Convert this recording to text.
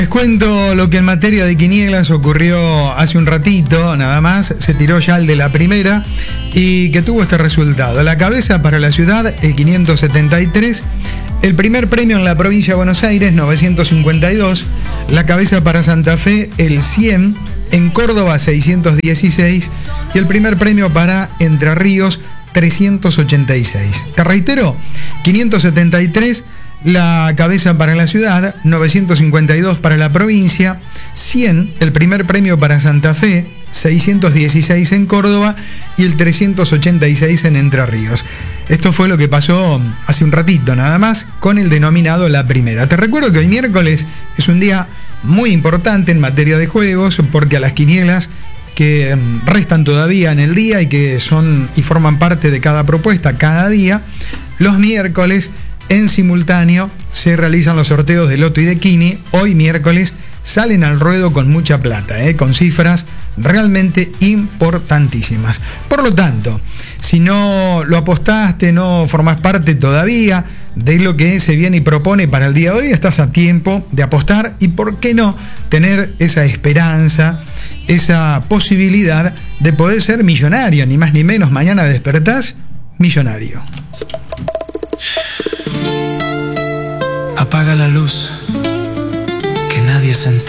Les cuento lo que en materia de quinielas ocurrió hace un ratito, nada más. Se tiró ya el de la primera y que tuvo este resultado. La cabeza para la ciudad, el 573. El primer premio en la provincia de Buenos Aires, 952. La cabeza para Santa Fe, el 100. En Córdoba, 616. Y el primer premio para Entre Ríos, 386. Te reitero, 573. La cabeza para la ciudad, 952 para la provincia, 100 el primer premio para Santa Fe, 616 en Córdoba y el 386 en Entre Ríos. Esto fue lo que pasó hace un ratito nada más con el denominado La Primera. Te recuerdo que hoy miércoles es un día muy importante en materia de juegos porque a las quinielas que restan todavía en el día y que son y forman parte de cada propuesta cada día, los miércoles en simultáneo se realizan los sorteos de Loto y de Kini. Hoy miércoles salen al ruedo con mucha plata, con cifras realmente importantísimas. Por lo tanto, si no lo apostaste, no formás parte todavía de lo que se viene y propone para el día de hoy, estás a tiempo de apostar y, ¿por qué no?, tener esa esperanza, esa posibilidad de poder ser millonario, ni más ni menos. Mañana despertás millonario. Apaga la luz, que nadie se entere.